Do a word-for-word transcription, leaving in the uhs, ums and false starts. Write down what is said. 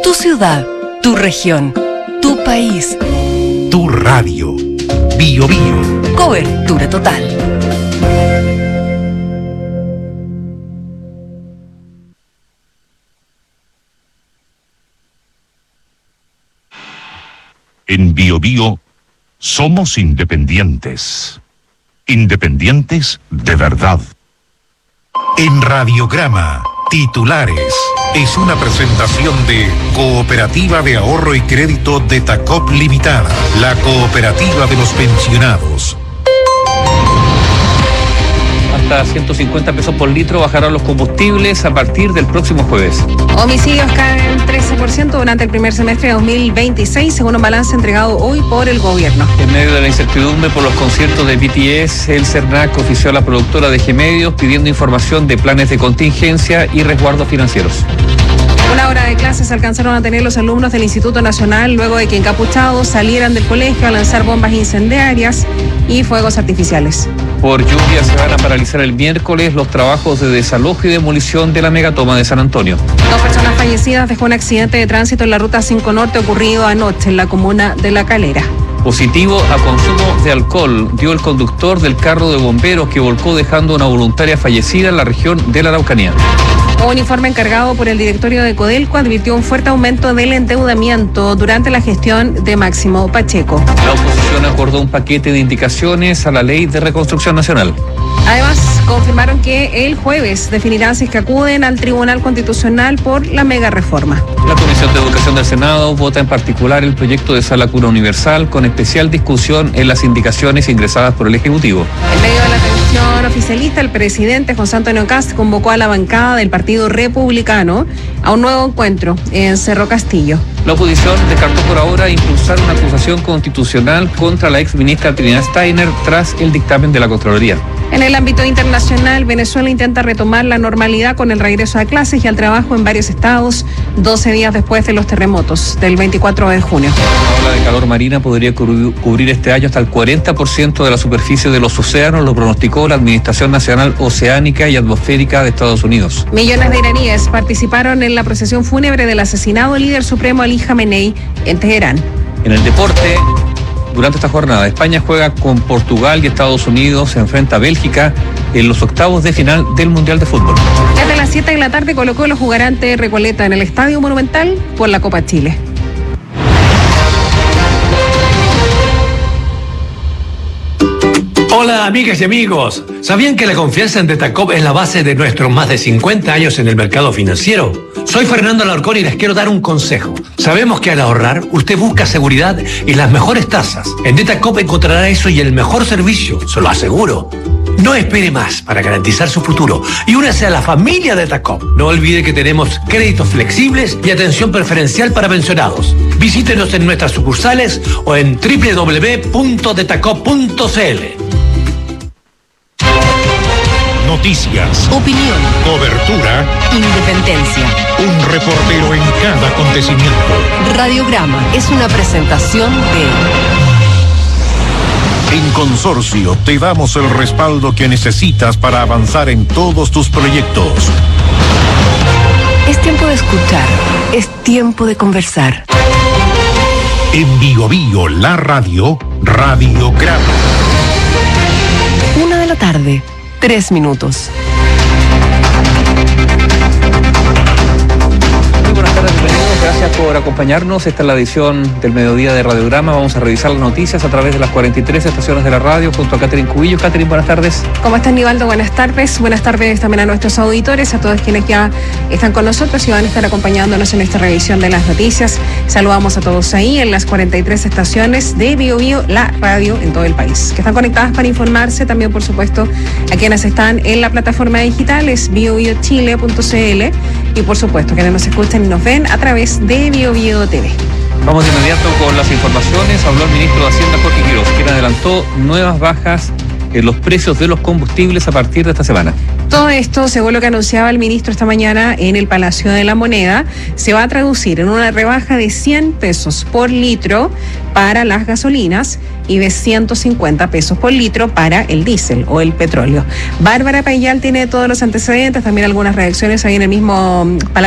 Tu ciudad, tu región, tu país. Tu radio. Bio Bio. Cobertura total. En Bio Bio somos independientes. Independientes de verdad. En Radiograma, titulares. Es una presentación de Cooperativa de Ahorro y Crédito de Tacop Limitada, la cooperativa de los pensionados. Hasta ciento cincuenta pesos por litro bajarán los combustibles a partir del próximo jueves. Homicidios caen trece por ciento durante el primer semestre de dos mil veintiséis, según un balance entregado hoy por el gobierno. En medio de la incertidumbre por los conciertos de B T S, el CERNAC ofició a la productora de G-Medios pidiendo información de planes de contingencia y resguardos financieros. Una hora de clases alcanzaron a tener los alumnos del Instituto Nacional luego de que encapuchados salieran del colegio a lanzar bombas incendiarias y fuegos artificiales. Por lluvia se van a paralizar el miércoles los trabajos de desalojo y demolición de la megatoma de San Antonio. Dos personas fallecidas dejó un accidente de tránsito en la ruta cinco Norte ocurrido anoche en la comuna de La Calera. Positivo a consumo de alcohol dio el conductor del carro de bomberos que volcó dejando a una voluntaria fallecida en la región de la Araucanía. Un informe encargado por el directorio de Codelco advirtió un fuerte aumento del endeudamiento durante la gestión de Máximo Pacheco. La oposición acordó un paquete de indicaciones a la Ley de Reconstrucción Nacional. Además, confirmaron que el jueves definirán si es que acuden al Tribunal Constitucional por la mega reforma. La Comisión de Educación del Senado vota en particular el proyecto de Sala Cuna Universal con especial discusión en las indicaciones ingresadas por el Ejecutivo. En medio de la tensión oficialista, el presidente José Antonio Kast convocó a la bancada del Partido Republicano a un nuevo encuentro en Cerro Castillo. La oposición descartó por ahora impulsar una acusación constitucional contra la exministra Trinidad Steiner tras el dictamen de la Contraloría. En el ámbito internacional, Venezuela intenta retomar la normalidad con el regreso a clases y al trabajo en varios estados, doce días después de los terremotos del veinticuatro de junio. La ola de calor marina podría cubrir este año hasta el cuarenta por ciento de la superficie de los océanos, lo pronosticó la Administración Nacional Oceánica y Atmosférica de Estados Unidos. Millones de iraníes participaron en la procesión fúnebre del asesinado líder supremo Ali Jamenei en Teherán. En el deporte, durante esta jornada, España juega con Portugal y Estados Unidos se enfrenta a Bélgica en los octavos de final del Mundial de Fútbol. Desde las siete de la tarde, Colo-Colo jugará ante Recoleta en el Estadio Monumental por la Copa Chile. Hola amigas y amigos, ¿sabían que la confianza en Detacop es la base de nuestros más de cincuenta años en el mercado financiero? Soy Fernando Alarcón y les quiero dar un consejo. Sabemos que al ahorrar usted busca seguridad y las mejores tasas. En Detacop encontrará eso y el mejor servicio, se lo aseguro. No espere más para garantizar su futuro y únase a la familia Detacop. No olvide que tenemos créditos flexibles y atención preferencial para pensionados. Visítenos en nuestras sucursales o en doble u doble u doble u punto detacop punto c l. Noticias, Opinión, cobertura, independencia. un reportero en cada acontecimiento. Radiograma es una presentación de... En Consorcio te damos el respaldo que necesitas para avanzar en todos tus proyectos. Es tiempo de escuchar, es tiempo de conversar. En Bio Bio, la radio, Radiograma. Una de la tarde, tres minutos. Muy buenas tardes, bienvenidos. Gracias por acompañarnos. Esta es la edición del mediodía de Radiograma. Vamos a revisar las noticias a través de las cuarenta y tres estaciones de la radio junto a Catherine Cubillo. Catherine, buenas tardes. ¿Cómo estás, Nivaldo? Buenas tardes. Buenas tardes también a nuestros auditores, a todos quienes ya están con nosotros y van a estar acompañándonos en esta revisión de las noticias. Saludamos a todos ahí en las cuarenta y tres estaciones de Bio Bio, la radio en todo el país, que están conectadas para informarse. También, por supuesto, a quienes están en la plataforma digital, es bio bio chile punto c l, y por supuesto, quienes nos escuchan y nos ven a través de Bio Bio T V. Vamos de inmediato con las informaciones. Habló el ministro de Hacienda, Jorge Quiroz, quien adelantó nuevas bajas en los precios de los combustibles a partir de esta semana. Todo esto, según lo que anunciaba el ministro esta mañana en el Palacio de la Moneda, se va a traducir en una rebaja de cien pesos por litro para las gasolinas y de ciento cincuenta pesos por litro para el diésel o el petróleo. Bárbara Payal tiene todos los antecedentes, también algunas reacciones ahí en el mismo Palacio